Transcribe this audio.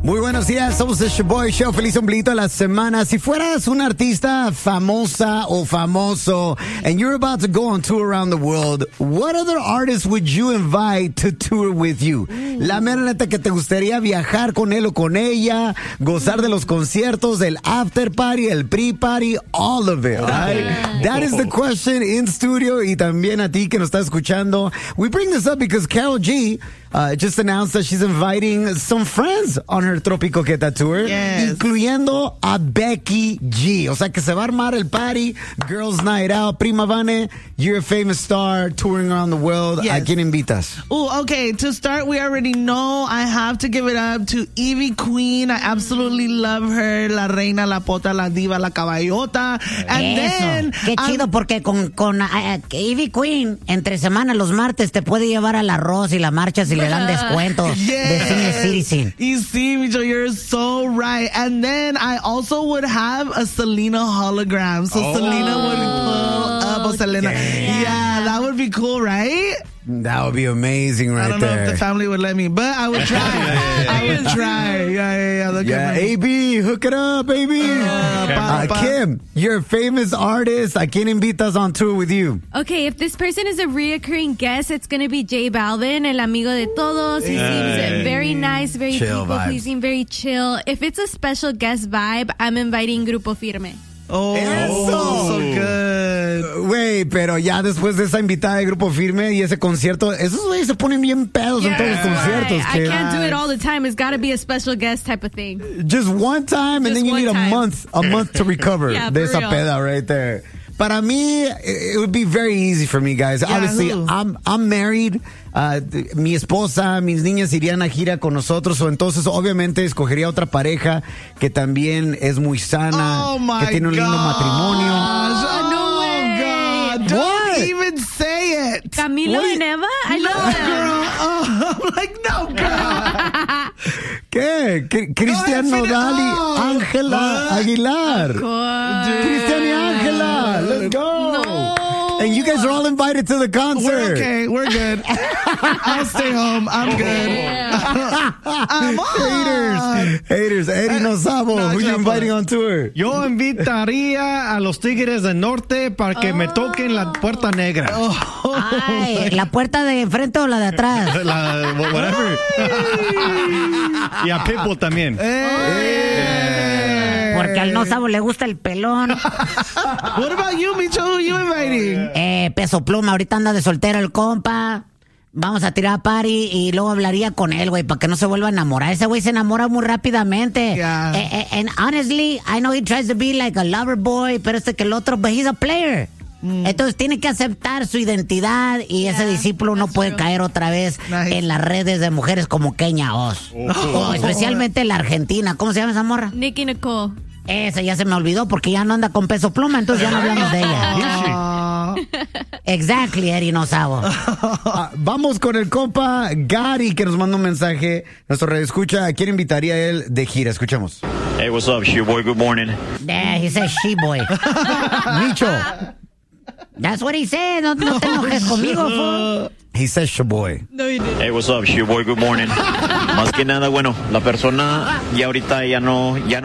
Muy buenos días, somos el Shaboy Show. Feliz ombliguito de la semana. Si fueras una artista famosa o famoso and you're about to go on tour around the world, what other artists would you invite to tour with you? La mera neta que te gustaría viajar con él o con ella, gozar de los conciertos, el after party, el pre-party, all of it, right? That is the question in studio, y también a ti que nos estás escuchando. We bring this up because Karol G just announced that she's inviting some friends on her Tropico Queta tour, incluyendo a Becky G. O sea que se va a armar el party, Girls Night Out. Prima Vane, you're a famous star touring around the world. ¿A quién invitas? Oh, okay. To start, we already know I have to give it up to Ivy Queen. I absolutely love her. La reina, la pota, la diva, la caballota. And then, qué chido, porque con Ivy Queen, entre semana, los martes, te puede llevar al arroz y la marcha si le dan descuentos de Senior Citizen. You see, Micho, you're so right. And then I also would have a Selena hologram. So Selena would pull up a Selena. Yeah, that would be cool, right? That would be amazing right there. I don't know if the family would let me, but I would try. I would try. Yeah. AB, hook it up, baby. Kim, you're a famous artist. ¿A quién invitas on tour with you? Okay, if this person is a reoccurring guest, it's going to be J Balvin, el amigo de todos. He seems very nice, very people-pleasing, very chill. If it's a special guest vibe, I'm inviting Grupo Firme. Oh, so good. Güey, pero ya después de esa invitada de Grupo Firme y ese concierto, esos güeyes se ponen bien pedos en todos los conciertos. I can't do it all the time. It's got to be a special guest type of thing. Just one time, and then you need a month to recover de esa peda right there. Para mí, it would be very easy for me, guys. Obviously, I'm married. Mi esposa, mis niñas irían a gira con nosotros, o entonces obviamente escogería otra pareja que también es muy sana, que tiene un lindo matrimonio. No way. Don't even say it. Camilo and Eva? I love them. I'm like, no, girl. ¿Qué? Cristian Nodal y Ángela Aguilar. Cristian y Ángela. Let's go. No. And you guys are all invited to the concert. We're okay. We're good. I'll stay home. I'm good. Haters. Eddie Nozabo, who you inviting on tour? Yo invitaría a los Tigres del Norte para que me toquen la puerta negra. Ay, ¿la puerta de enfrente o la de atrás? Whatever. Y a Pitbull también. Porque al Nozabo le gusta el pelón. What about you, Micho? Who you inviting? Peso Pluma, ahorita anda de soltero el compa. Vamos a tirar party y luego hablaría con él, güey, para que no se vuelva a enamorar. Ese güey se enamora muy rápidamente. And honestly, I know he tries to be like a lover boy, pero que el otro, but he's a player. Entonces tiene que aceptar su identidad y ese discípulo no puede caer otra vez en las redes de mujeres como Kenia Oz. Especialmente la Argentina. ¿Cómo se llama esa morra? Nicki Nicole. Esa ya se me olvidó porque ya no anda con Peso Pluma, entonces ya no hablamos de ella. Exactly, Eddie Nozabo. Vamos con el compa Gary, que nos manda un mensaje. Nuestro radio escucha. ¿A quién invitaría a él de gira? Escuchamos. Hey, what's up, She-Boy? Good morning. Yeah, he says She-Boy. Micho. That's what he said. No te enojes conmigo, fool. He says Shaboy. No, he didn't. Hey, what's up, She-Boy? Good morning. Más que nada, bueno, la persona ya ahorita ya no